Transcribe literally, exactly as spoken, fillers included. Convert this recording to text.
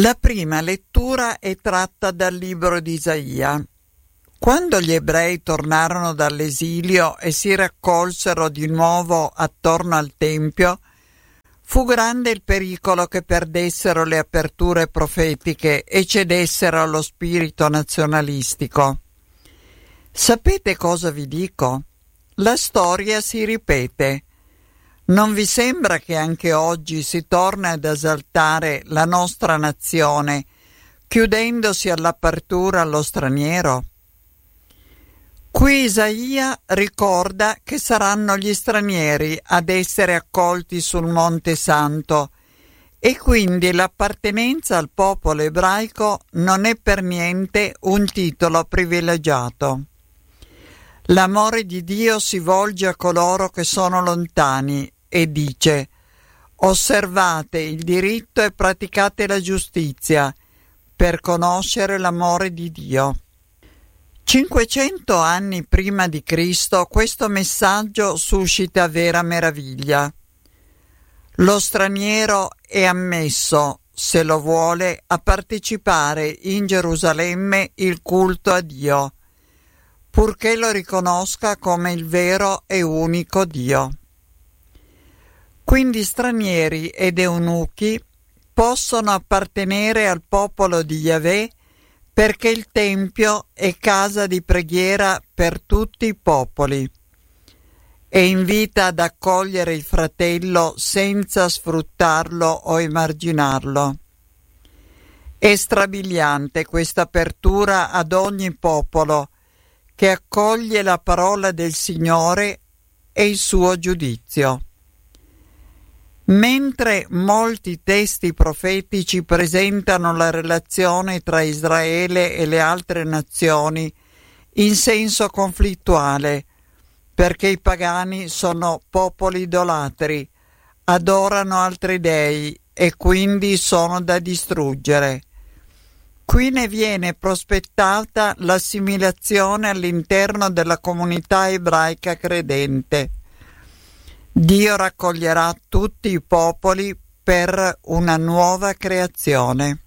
La prima lettura è tratta dal libro di Isaia. Quando gli ebrei tornarono dall'esilio e si raccolsero di nuovo attorno al Tempio, fu grande il pericolo che perdessero le aperture profetiche e cedessero allo spirito nazionalistico. Sapete cosa vi dico? La storia si ripete. Non vi sembra che anche oggi si torna ad esaltare la nostra nazione, chiudendosi all'apertura allo straniero? Qui Isaia ricorda che saranno gli stranieri ad essere accolti sul Monte Santo e quindi l'appartenenza al popolo ebraico non è per niente un titolo privilegiato. L'amore di Dio si volge a coloro che sono lontani e dice: osservate il diritto e praticate la giustizia per conoscere l'amore di Dio. Cinquecento anni prima di Cristo questo messaggio suscita vera meraviglia. Lo straniero è ammesso, se lo vuole, a partecipare in Gerusalemme il culto a Dio, purché lo riconosca come il vero e unico Dio. Quindi stranieri ed eunuchi possono appartenere al popolo di Yahweh perché il Tempio è casa di preghiera per tutti i popoli e invita ad accogliere il fratello senza sfruttarlo o emarginarlo. È strabiliante questa apertura ad ogni popolo che accoglie la parola del Signore e il suo giudizio. Mentre molti testi profetici presentano la relazione tra Israele e le altre nazioni in senso conflittuale, perché i pagani sono popoli idolatri, adorano altri dei e quindi sono da distruggere. Qui ne viene prospettata l'assimilazione all'interno della comunità ebraica credente. Dio raccoglierà tutti i popoli per una nuova creazione.